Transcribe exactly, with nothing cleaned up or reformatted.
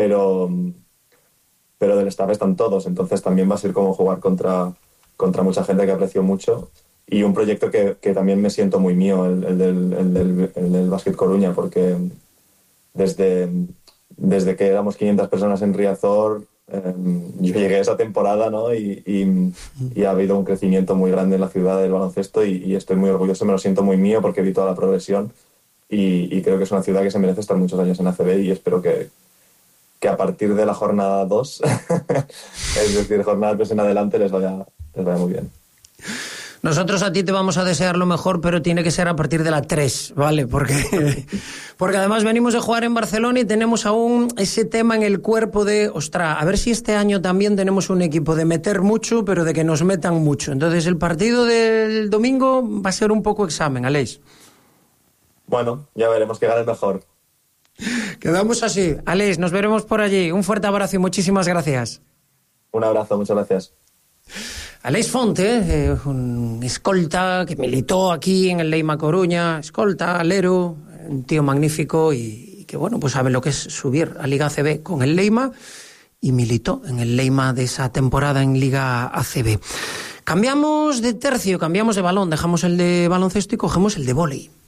pero, pero del staff están todos, entonces también va a ser como jugar contra, contra mucha gente que aprecio mucho, y un proyecto que, que también me siento muy mío, el, el del, el del, el del Básquet Coruña, porque desde, desde que éramos quinientas personas en Riazor, eh, yo llegué esa temporada, ¿no? Y, y, y ha habido un crecimiento muy grande en la ciudad del baloncesto, y, y estoy muy orgulloso, me lo siento muy mío porque vi toda la progresión, y, y creo que es una ciudad que se merece estar muchos años en A C B, y espero que, que a partir de la jornada dos, es decir, jornada tres en adelante, les vaya, les vaya muy bien. Nosotros a ti te vamos a desear lo mejor, pero tiene que ser a partir de la tres, ¿vale? Porque, porque además venimos de jugar en Barcelona y tenemos aún ese tema en el cuerpo de, ostras, a ver si este año también tenemos un equipo de meter mucho, pero de que nos metan mucho. Entonces el partido del domingo va a ser un poco examen, Aleix. Bueno, ya veremos que gane el mejor. Quedamos así. Aleix, nos veremos por allí. Un fuerte abrazo y muchísimas gracias. Un abrazo, muchas gracias. Aleix Fonte, eh, un escolta que militó aquí en el Leima Coruña, escolta, alero, un tío magnífico y, y que, bueno, pues sabe lo que es subir a Liga A C B con el Leima, y militó en el Leima de esa temporada en Liga A C B. Cambiamos de tercio, cambiamos de balón, dejamos el de baloncesto y cogemos el de vóley.